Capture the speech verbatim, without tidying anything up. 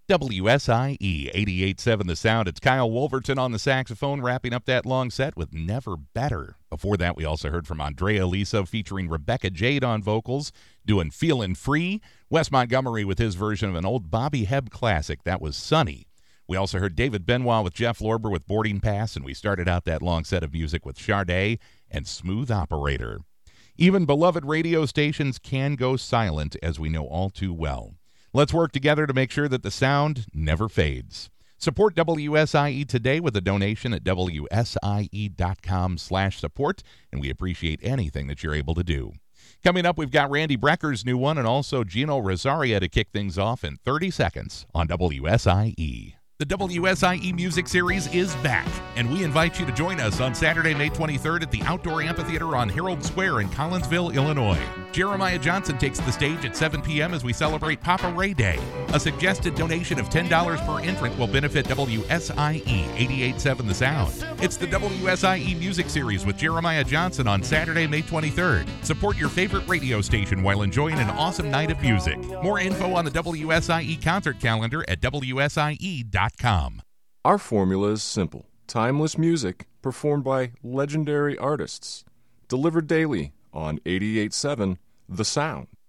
W S I E eighty-eight point seven The Sound. It's Kyle Wolverton on the saxophone, wrapping up that long set with Never Better. Before that, we also heard from Andrea Lisa featuring Rebecca Jade on vocals, doing Feelin' Free. Wes Montgomery with his version of an old Bobby Hebb classic, that was Sunny. We also heard David Benoit with Jeff Lorber with Boarding Pass, and we started out that long set of music with Sade and Smooth Operator. Even beloved radio stations can go silent, as we know all too well. Let's work together to make sure that the sound never fades. Support W S I E today with a donation at W S I E dot com slash support, and we appreciate anything that you're able to do. Coming up, we've got Randy Brecker's new one and also Gino Rosaria to kick things off in thirty seconds on W S I E. The W S I E Music Series is back, and we invite you to join us on Saturday, May twenty-third at the Outdoor Amphitheater on Herald Square in Collinsville, Illinois. Jeremiah Johnson takes the stage at seven p.m. as we celebrate Papa Ray Day. A suggested donation of ten dollars per entrant will benefit W S I E eighty-eight point seven The Sound. It's the W S I E Music Series with Jeremiah Johnson on Saturday, May twenty-third. Support your favorite radio station while enjoying an awesome night of music. More info on the W S I E concert calendar at W S I E dot com. Our formula is simple. Timeless music performed by legendary artists. Delivered daily on eighty-eight point seven The Sound.